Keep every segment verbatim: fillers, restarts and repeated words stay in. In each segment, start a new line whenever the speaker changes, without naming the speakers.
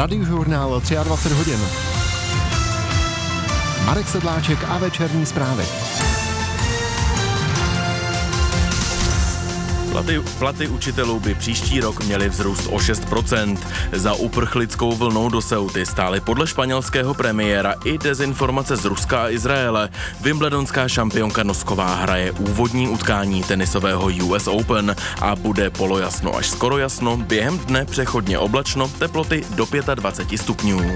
Radiožurnál dvacet tři hodin. Marek Sedláček a večerní zprávy.
Platy, platy učitelů by příští rok měly vzrůst o šest procent. Za uprchlickou vlnou do Ceuty stály podle španělského premiéra i dezinformace z Ruska a Izraele. Wimbledonská šampionka Nosková hraje úvodní utkání tenisového U S Open a bude polojasno až skoro jasno, během dne přechodně oblačno, teploty do dvacet pět stupňů.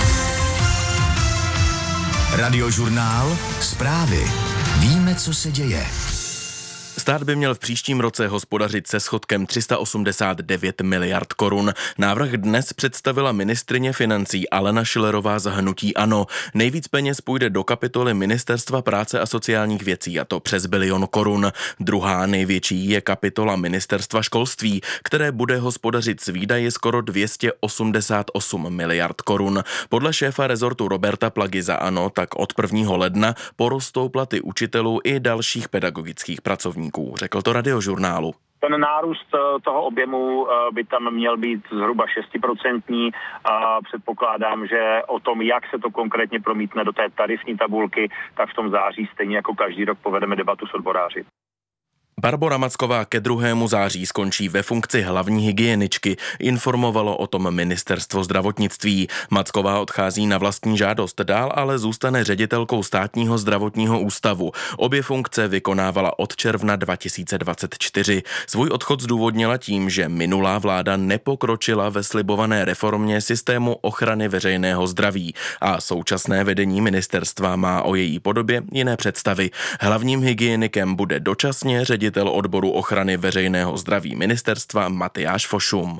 Radiožurnál, zprávy. Víme, co se děje.
Stát by měl v příštím roce hospodařit se schodkem tři sta osmdesát devět miliard korun. Návrh dnes představila ministryně financí Alena Schillerová za hnutí ANO. Nejvíc peněz půjde do kapitoly Ministerstva práce a sociálních věcí, a to přes bilion korun. Druhá největší je kapitola Ministerstva školství, které bude hospodařit s výdaji skoro dvě stě osmdesát osm miliard korun. Podle šéfa rezortu Roberta Plagy za ANO tak od prvního ledna porostou platy učitelů i dalších pedagogických pracovníků. Řekl to Radiožurnálu.
Ten nárůst toho objemu by tam měl být zhruba šest procent a předpokládám, že o tom, jak se to konkrétně promítne do té tarifní tabulky, tak v tom září stejně jako každý rok povedeme debatu s odboráři.
Barbora Macková ke druhému září skončí ve funkci hlavní hygieničky, informovalo o tom ministerstvo zdravotnictví. Macková odchází na vlastní žádost, dál ale zůstane ředitelkou státního zdravotního ústavu. Obě funkce vykonávala od června dva tisíce dvacet čtyři. Svůj odchod zdůvodnila tím, že minulá vláda nepokročila ve slibované reformě systému ochrany veřejného zdraví a současné vedení ministerstva má o její podobě jiné představy. Hlavním hygienikem bude dočasně ředitel odboru ochrany veřejného zdraví ministerstva Matyáš Fošum.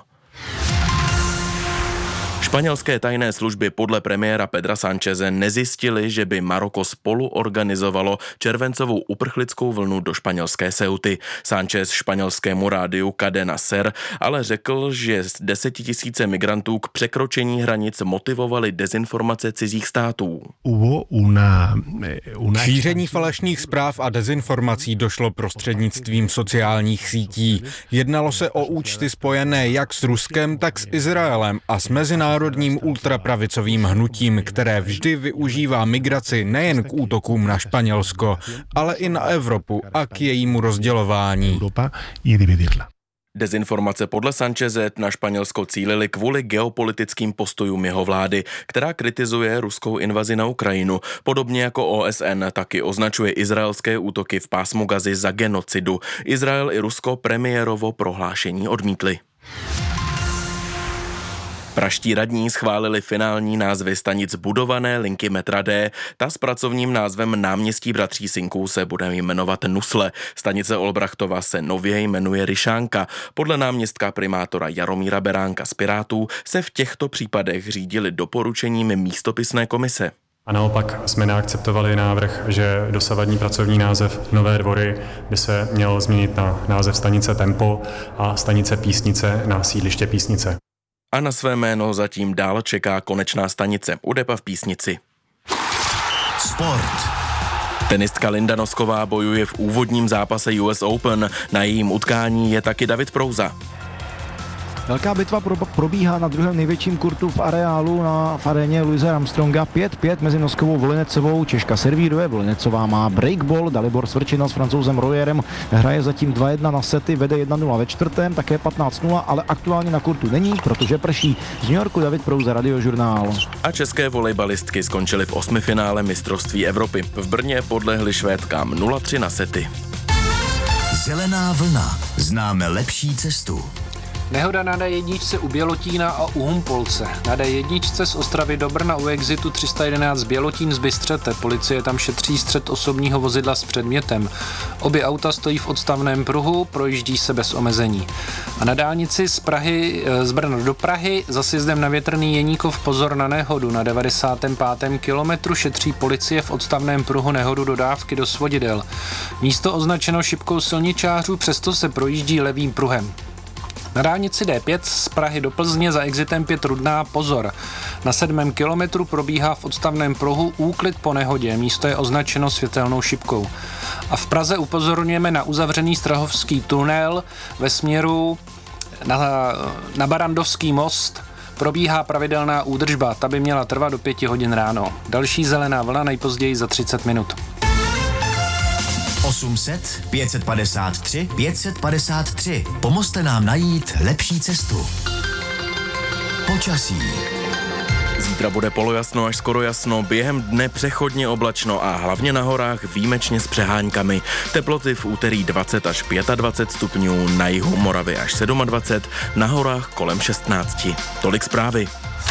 Španělské tajné služby podle premiéra Pedra Sáncheze nezjistily, že by Maroko spolu organizovalo červencovou uprchlickou vlnu do španělské Ceuty. Sánchez španělskému rádiu Cadena Ser ale řekl, že desetitisíce migrantů k překročení hranic motivovaly dezinformace cizích států.
Šíření falešných zpráv a dezinformací došlo prostřednictvím sociálních sítí. Jednalo se o účty spojené jak s Ruskem, tak s Izraelem a s mezinárodním ultrapravicovým hnutím, které vždy využívá migraci nejen k útokům na Španělsko, ale i na Evropu a k jejímu rozdělování.
Dezinformace podle Sáncheze na Španělsko cílily kvůli geopolitickým postojům jeho vlády, která kritizuje ruskou invazi na Ukrajinu. Podobně jako O S N taky označuje izraelské útoky v pásmu Gazy za genocidu. Izrael i Rusko premiérovo prohlášení odmítli. Praští radní schválili finální názvy stanic budované linky metra D. Ta s pracovním názvem Náměstí bratří Sinků se bude jmenovat Nusle. Stanice Olbrachtova se nově jmenuje Ryšánka. Podle náměstka primátora Jaromíra Beránka z Pirátů se v těchto případech řídili doporučením místopisné komise.
A naopak jsme neakceptovali návrh, že dosavadní pracovní název Nové Dvory by se měl změnit na název stanice Tempo a stanice Písnice na sídliště Písnice.
A na své jméno zatím dál čeká konečná stanice U D E P A v Písnici.
Sport.
Tenistka Linda Nosková bojuje v úvodním zápase U S Open. Na jejím utkání je taky David Prouza.
Velká bitva probíhá na druhém největším kurtu v areálu na v aréně Louise Armstronga. pět pět mezi Noskovou a Volinecovou. Češka servíruje, Volinecová má breakball, Dalibor Svrčina s Francouzem Royerem hraje zatím dva jedna na sety, vede jedna nula ve čtvrtém, také patnáct nula, ale aktuálně na kurtu není, protože prší. Z New Yorku David Prouza, Radiožurnál.
A české volejbalistky skončily v osmifinále mistrovství Evropy. V Brně podlehly Švédkám nula tři na sety.
Zelená vlna. Známe lepší cestu.
Nehoda na D jedna u Bělotína a u Humpolce. Na D jedna z Ostravy do Brna u exitu tři sta jedenáct Bělotín z Bystřete. Policie tam šetří střet osobního vozidla s předmětem. Obě auta stojí v odstavném pruhu, projíždí se bez omezení. A na dálnici z Prahy, z Brna do Prahy za sjezdem na Větrný Jeníkov pozor na nehodu. Na devadesátém pátém kilometru šetří policie v odstavném pruhu nehodu dodávky do svodidel. Místo označeno šipkou silničářů, přesto se projíždí levým pruhem. Na dálnici D pět z Prahy do Plzně za exitem pět Rudná pozor. Na sedmém kilometru probíhá v odstavném pruhu úklid po nehodě, místo je označeno světelnou šipkou. A v Praze upozorňujeme na uzavřený Strahovský tunel ve směru na, na Barandovský most. Probíhá pravidelná údržba, ta by měla trvat do pěti hodin ráno. Další zelená vlna nejpozději za třicet minut.
osm set, pět set padesát tři, pět set padesát tři. Pomozte nám najít lepší cestu. Počasí.
Zítra bude polojasno až skoro jasno, během dne přechodně oblačno a hlavně na horách výjimečně s přehánkami. Teploty v úterý dvacet až dvacet pět stupňů, na jihu Moravy až dvacet sedm, na horách kolem šestnáct. Tolik zprávy.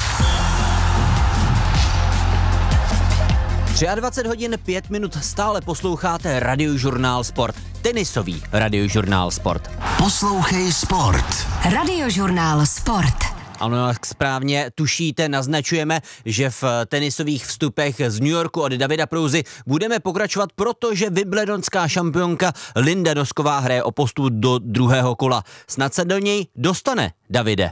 dvacet tři hodin pět minut stále posloucháte Radiožurnál Sport. Tenisový Radiožurnál Sport.
Poslouchej Sport.
Radiožurnál Sport.
Ano, jak správně tušíte, naznačujeme, že v tenisových vstupech z New Yorku od Davida Prouzy budeme pokračovat, protože wimbledonská šampionka Linda Nosková hraje o postup do druhého kola. Snad se do něj dostane, Davide.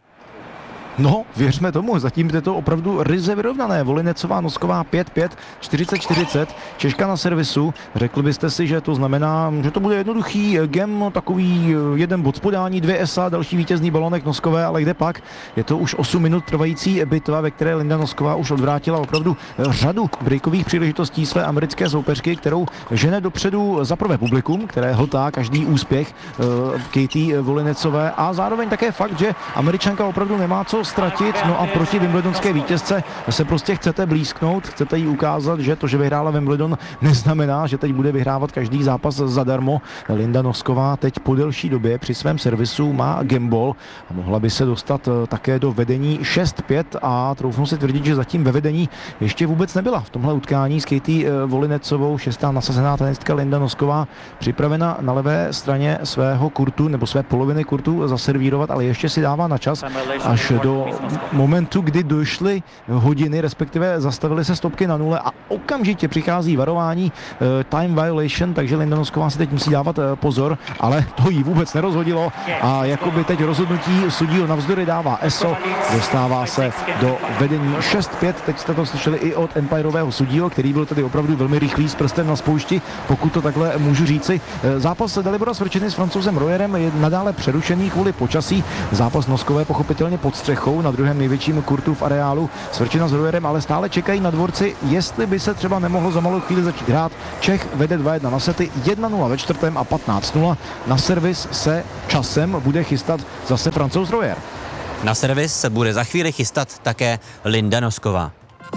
No, věřme tomu, zatím je to opravdu ryze vyrovnané. Volinecová, Nosková pět pět, čtyřicet čtyřicet, Češka na servisu. Řekli byste si, že to znamená, že to bude jednoduchý gem, takový jeden bod spodání, dvě esa, další vítězný balonek Noskové, ale kde pak? Je to už osm minut trvající bitva, ve které Linda Nosková už odvrátila opravdu řadu breakových příležitostí své americké soupeřky, kterou žene dopředu za prvé publikum, které hltá každý úspěch Katie Volinecové, a zároveň také fakt, že Američanka opravdu nemá co ztratit, no a proti wimbledonské vítězce se prostě chcete blízknout, chcete jí ukázat, že to, že vyhrála Wimbledon, neznamená, že teď bude vyhrávat každý zápas zadarmo. Linda Nosková teď po delší době při svém servisu má gameball a mohla by se dostat také do vedení šest pět a troufnu si tvrdit, že zatím ve vedení ještě vůbec nebyla. V tomhle utkání s Katie Volinecovou šestá nasazená tenistka Linda Nosková připravena na levé straně svého kurtu nebo své poloviny kurtu zaservírovat, ale ještě si dává na čas až do momentu, kdy došly hodiny, respektive zastavily se stopky na nule a okamžitě přichází varování time violation, takže Linda Nosková si teď musí dávat pozor, ale to jí vůbec nerozhodilo a jakoby teď rozhodnutí sudího navzdory dává eso, dostává se do vedení šest pět. Teď jste to slyšeli i od empirového sudího, který byl tedy opravdu velmi rychlý s prstem na spoušti, pokud to takhle můžu říci. Zápas Dalibora Svrčiny s Francouzem Royerem je nadále přerušený kvůli počasí. Zápas Noskové pochopitelně pod střechou na druhém největším kurtu v areálu. Svrčina s Royerem ale stále čekají na dvorci, jestli by se třeba nemohlo za malou chvíli začít hrát. Čech vede dva jedna na sety, jedna nula ve čtvrtém a patnáct nula. Na servis se časem bude chystat zase Francouz Royer.
Na servis se bude za chvíli chystat také Linda Nosková.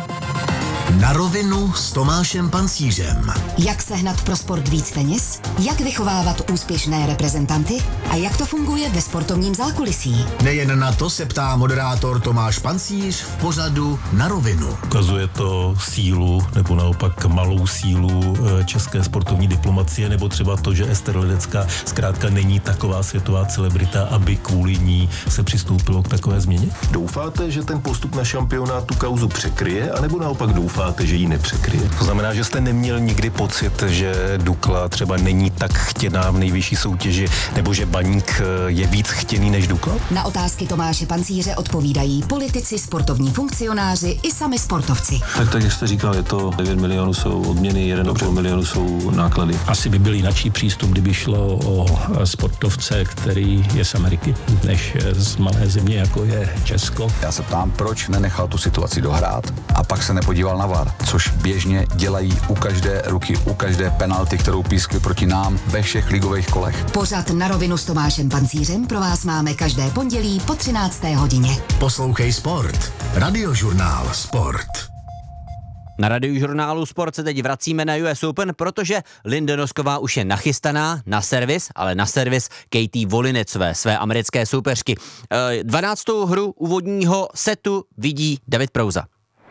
Na rovinu s Tomášem Pancířem.
Jak sehnat pro sport víc peněz? Jak vychovávat úspěšné reprezentanty? A jak to funguje ve sportovním zákulisí?
Nejen na to se ptá moderátor Tomáš Pancíř v pořadu Na rovinu.
Ukazuje to sílu nebo naopak malou sílu české sportovní diplomacie, nebo třeba to, že Ester Ledecká zkrátka není taková světová celebrita, aby kvůli ní se přistoupilo k takové změně?
Doufáte, že ten postup na šampionát tu kauzu překryje, anebo naopak doufáte, že ji nepřekryje?
To znamená, že jste neměl nikdy pocit, že Dukla třeba není tak chtěná v nejvyšší soutěži, nebo že Baník je víc chtěný než Dukla?
Na otázky Tomáše Pancíře odpovídají politici, sportovní funkcionáři i sami sportovci.
Tak, tak jak jste říkal, je to devět milionů jsou odměny, jeden a půl milionu jsou náklady.
Asi by byl jináčí přístup, kdyby šlo o sportovce, který je z Ameriky, než z malé země, jako je Česko.
Já se ptám, proč nenechal tu situaci dohrát a pak se nepodíval na V A R, což běžně dělají u každé ruky, u každé penalty, kterou pískli proti nám ve všech ligových kolech.
Pořad Na rovinu s Tomášem Pancířem pro vás máme každé pondělí po třinácté hodině.
Poslouchej Sport. Radiožurnál Sport.
Na Radiožurnálu Sport se teď vracíme na U S Open, protože Linda Nosková už je nachystaná na servis, ale na servis Katie Volinecové, své americké soupeřky. dvanáctou hru úvodního setu vidí David Prouza.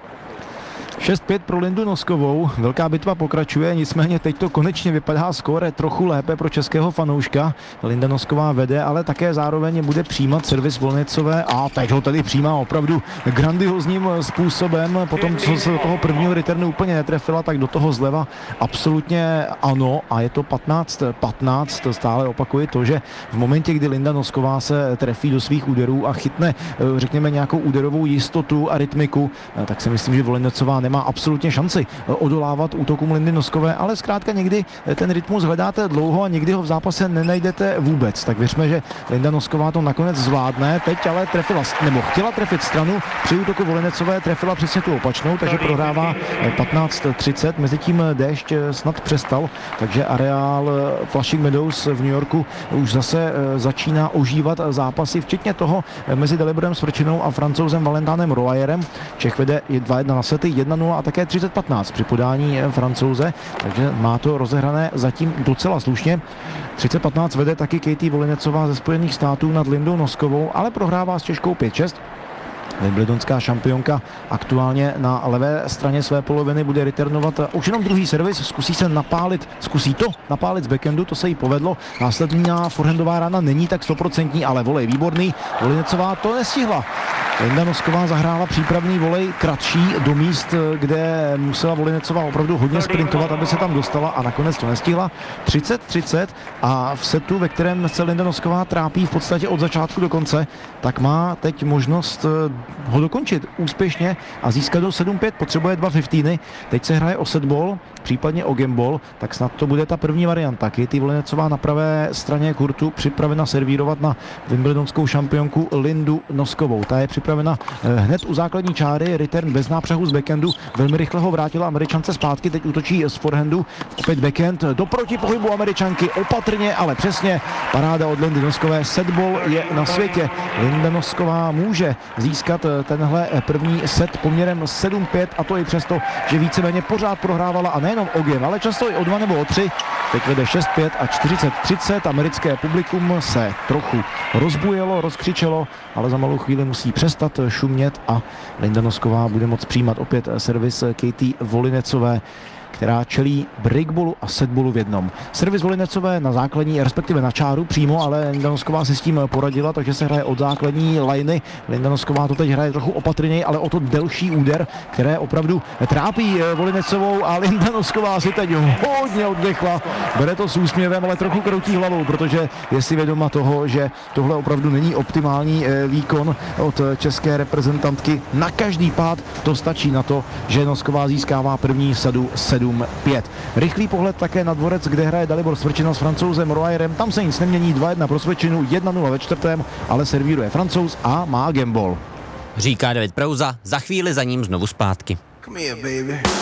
šest pět pro Lindu Noskovou, velká bitva pokračuje, nicméně teď to konečně vypadá skóre trochu lépe pro českého fanouška. Linda Nosková vede, ale také zároveň bude přijímat servis Volinecové a teď ho tady přijímá opravdu grandiozním způsobem. Potom, co se do toho prvního returnu úplně netrefila, tak do toho zleva absolutně ano a je to patnáct patnáct. Stále opakuji to, že v momentě, kdy Linda Nosková se trefí do svých úderů a chytne, řekněme, nějakou úderovou jistotu a rytmiku, tak si myslím, že Volinecová nemá nemá absolutně šanci odolávat útokům Lindy Noskové, ale zkrátka někdy ten rytmus hledáte dlouho a někdy ho v zápase nenajdete vůbec. Tak věřme, že Linda Nosková to nakonec zvládne. Teď ale trefila, nebo chtěla trefit stranu, při útoku Volinecové trefila přesně tu opačnou, takže prohrává patnáct třicet. Mezitím déšť snad přestal, takže areál Flushing Meadows v New Yorku už zase začíná ožívat zápasy, včetně toho mezi Daliborem Svrčinou a Francouzem Valentánem Royerem. Čech vede dva jedna na sety, jedna nula a také třicet patnáct při podání Francouze, takže má to rozehrané zatím docela slušně. třicet patnáct vede taky Katie Volinecová ze Spojených států nad Lindou Noskovou, ale prohrává s Češkou pět šest. Wimbledonská šampionka aktuálně na levé straně své poloviny bude returnovat už jenom druhý servis, zkusí se napálit, zkusí to napálit z backhandu, to se jí povedlo. Následná forehandová rána není tak stoprocentní, ale volej výborný. Volinecová to nestihla. Linda Nosková zahrála přípravný volej kratší do míst, kde musela Volinecová opravdu hodně sprintovat, aby se tam dostala a nakonec to nestihla. třicet třicet a v setu, ve kterém se Linda Nosková trápí v podstatě od začátku do konce, tak má teď možnost ho dokončit úspěšně a získat do sedm pět, potřebuje dva fifteeny. Teď se hraje o setball, případně o gameball, tak snad to bude ta první varianta. Katie Volinecová na pravé straně kurtu připravena servírovat na wimbledonskou šampionku Lindu Noskovou. Ta je připravena hned u základní čáry, return bez nápřehu z backhandu, velmi rychle ho vrátila Američance zpátky, teď útočí z forehandu, opět backhand, do protipohybu Američanky, opatrně, ale přesně, paráda od Lindy Noskové, setball je na světě. Linda Nosková může získat tenhle první set poměrem sedm pět a to i přesto, že víceméně pořád prohrávala a nejenom o game, ale často i o dva nebo o tři. Teď vede šest pět a čtyřicet třicet. Americké publikum se trochu rozbujelo, rozkřičelo, ale za malou chvíli musí přestat šumět a Linda Nosková bude moct přijímat opět servis Katie Volinecové, která čelí breakballu a setballu v jednom. Servis Volinecové na základní, respektive na čáru přímo, ale Linda Nosková si s tím poradila, takže se hraje od základní liney. Linda Nosková to teď hraje trochu opatrněji, ale o to delší úder, které opravdu trápí Volinecovou a Linda Nosková si teď hodně oddechla. Bere to s úsměvem, ale trochu kroutí hlavou, protože je si vědoma toho, že tohle opravdu není optimální výkon od české reprezentantky. Na každý pád to stačí na to, že Nosková získává první sadu sedm pět. Rychlý pohled také na dvorec, kde hraje Dalibor Svrčina s Francouzem Royerem. Tam se nic nemění, dva jedna pro Svrčinu, jedna nula ve čtvrtém, ale servíruje Francouz a má gameball.
Říká David Prouza, za chvíli za ním znovu zpátky.
Come here, baby.